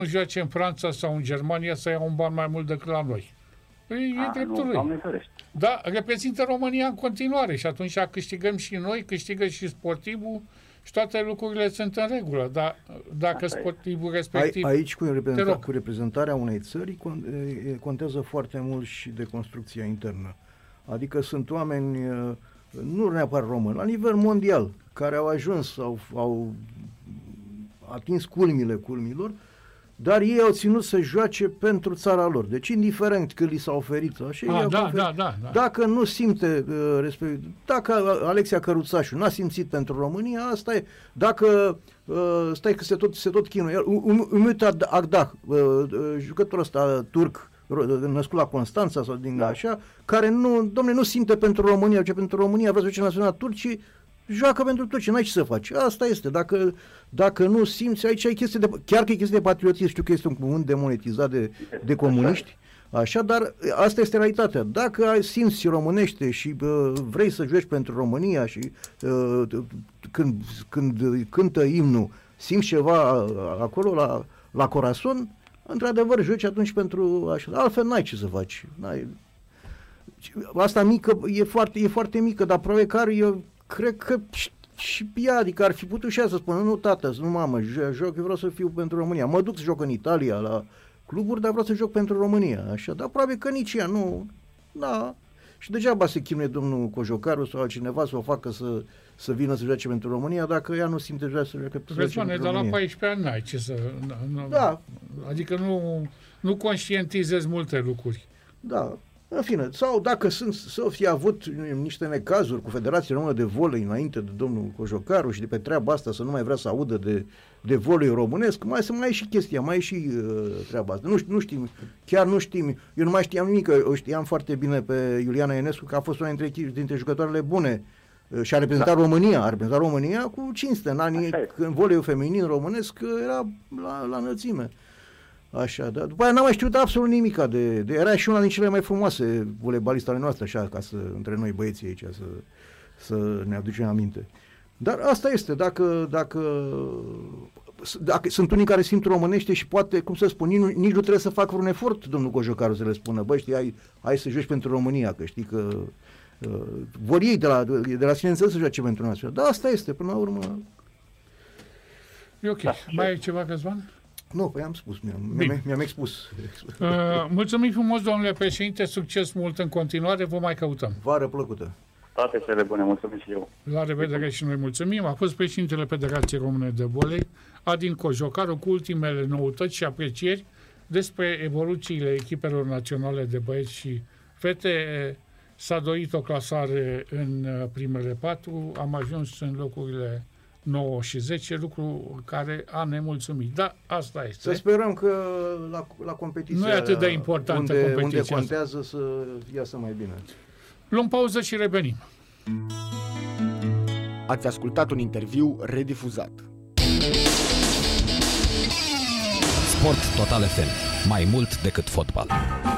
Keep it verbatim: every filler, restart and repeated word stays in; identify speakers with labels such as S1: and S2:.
S1: joace în Franța sau în Germania să ia un ban mai mult decât la noi. Păi
S2: A,
S1: e dreptul
S2: nu,
S1: lui. Da, reprezintă România în continuare și atunci câștigăm și noi, câștigă și sportivul și toate lucrurile sunt în regulă. Dar dacă
S2: Asta
S1: sportivul respectiv...
S3: A, aici cu, reprezenta, cu reprezentarea unei țări contează foarte mult și de construcția internă. Adică sunt oameni, nu neapărat români, la nivel mondial, care au ajuns, au, au atins culmile culmilor, dar ei au ținut să joace pentru țara lor. Deci, indiferent că li s-a oferit, așa,
S1: A, da,
S3: oferit,
S1: da, da, da.
S3: dacă nu simte, uh, respect, dacă Alexia Căruțașu n-a simțit pentru România, asta e. Dacă, uh, stai că se tot, se tot chinuie, Ümit Akdag, uh, uh, jucătorul ăsta turc, născut la Constanța sau din da. așa, care nu, domne, nu simte pentru România, ce pentru România, vrea să duce naționala Turcii, joacă pentru Turcia, n-ai ce să faci. Asta este. Dacă, dacă nu simți, aici e chestie de, chiar că e chestie de patriotism, știu că este un cuvânt demonetizat de, de comuniști, așa, dar asta este realitatea. Dacă ai simți românește și uh, vrei să joci pentru România și uh, când, când cântă imnul, simți ceva acolo la, la corazon, într-adevăr joci atunci pentru așa. Altfel n-ai ce să faci. N-ai. Asta mică e foarte, e foarte mică, dar probabil că eu cred că și, și ea, adică ar fi putut și ea să spună, nu tată, nu mamă, joc, eu vreau să fiu pentru România. Mă duc să joc în Italia la cluburi, dar vreau să joc pentru România. Așa, dar probabil că nici ea nu, da. Și degeaba se chinuie domnul Cojocaru sau altcineva să o facă să, să vină să joace pentru România, dacă ea nu simte vrea să joace pentru
S1: România. Dar la paisprezece ani n-ai ce să... Nu, da. Adică nu, nu conștientizezi multe lucruri.
S3: Da. În fine, sau dacă sunt, să fi avut niște necazuri cu Federația Română de Volei înainte de domnul Cojocaru și de pe treaba asta să nu mai vrea să audă de, de volei românesc, mai să mai e și chestia, mai e și uh, treaba asta. Nu, nu știm, chiar nu știm, eu nu mai știam nimic, o știam foarte bine pe Iuliana Ionescu, că a fost una dintre, dintre jucătoarele bune uh, și a reprezentat da. România, a reprezentat România cu cinste, în anii când voleiul feminin românesc era la, la înălțime. Așa, da. După aia n-am mai știut absolut nimica de, de... Era și una din cele mai frumoase voleibaliste ale noastre, așa, ca să, între noi băieții aici, să, să ne aducem aminte. Dar asta este, dacă, dacă, dacă sunt unii care simt românește și poate, cum să spun, nici, nici nu trebuie să fac vreun efort, domnul Cojocaru, să le spună, bă, știi, hai, hai să joci pentru România, că știi că uh, vor ei de la, de la sine înțeles să joace pentru național. Dar asta este, până la urmă...
S1: E ok. Da. Mai e ceva, Căzvan?
S3: Nu, păi am spus, mi-am, mi-am, mi-am expus.
S1: Uh, mulțumim frumos, domnule președinte, succes mult în continuare, vă mai căutăm.
S3: Vară plăcută.
S2: Toate cele bune, mulțumim și eu.
S1: La revedere și noi mulțumim. A fost președintele Federației Române de Volei, Adin Cojocaru, cu ultimele noutăți și aprecieri despre evoluțiile echipelor naționale de băieți și fete. S-a dorit o clasare în primele patru, am ajuns în locurile nouă și zece, lucru care a nemulțumit. Da, asta este.
S3: Să sperăm că la, la competiția
S1: nu e atât de importantă
S3: unde,
S1: competiția
S3: unde contează asta. Să iasă mai bine.
S1: Luăm pauză și revenim.
S4: Ați ascultat un interviu redifuzat.
S5: Sport Total F M. Mai mult decât fotbal.